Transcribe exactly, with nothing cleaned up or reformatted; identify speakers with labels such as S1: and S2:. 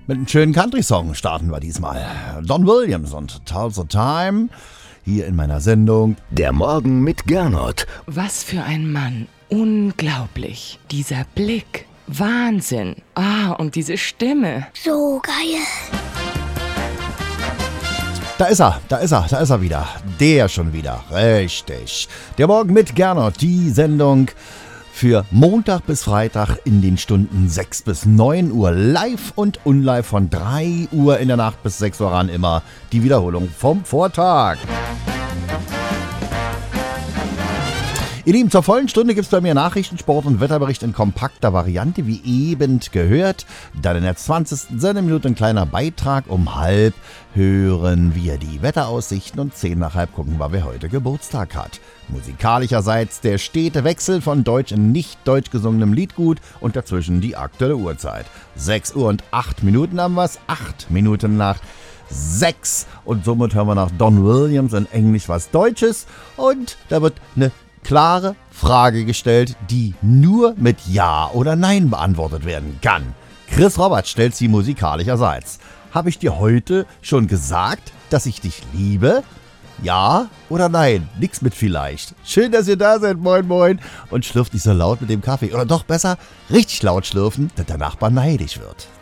S1: Mit einem schönen Country-Song starten wir diesmal. Don Williams und Tulsa Time hier in meiner Sendung
S2: Der Morgen mit Gernot.
S3: Was für ein Mann. Unglaublich. Dieser Blick. Wahnsinn. Ah, und diese Stimme.
S4: So geil.
S1: Da ist er, da ist er, da ist er wieder. Der schon wieder, richtig. Der Morgen mit Gernot, die Sendung für Montag bis Freitag in den Stunden sechs bis neun Uhr. Live und unlive von drei Uhr in der Nacht bis sechs Uhr ran immer die Wiederholung vom Vortag. Ihr Lieben, zur vollen Stunde gibt es bei mir Nachrichten, Sport und Wetterbericht in kompakter Variante, wie eben gehört. Dann in der zwanzigsten Sendeminute ein kleiner Beitrag. Um halb hören wir die Wetteraussichten und zehn nach halb gucken wir, wer heute Geburtstag hat. Musikalischerseits der stete Wechsel von deutsch in nicht deutsch gesungenem Liedgut und dazwischen die aktuelle Uhrzeit. sechs Uhr und acht Minuten haben wir es, acht Minuten nach sechs. Und somit hören wir nach Don Williams in Englisch was Deutsches. Und da wird eine klare Frage gestellt, die nur mit Ja oder Nein beantwortet werden kann. Chris Roberts stellt sie musikalischerseits. Habe ich dir heute schon gesagt, dass ich dich liebe? Ja oder nein? Nix mit vielleicht. Schön, dass ihr da seid, moin moin. Und schlürft nicht so laut mit dem Kaffee. Oder doch besser, richtig laut schlürfen, dass der Nachbar neidisch wird.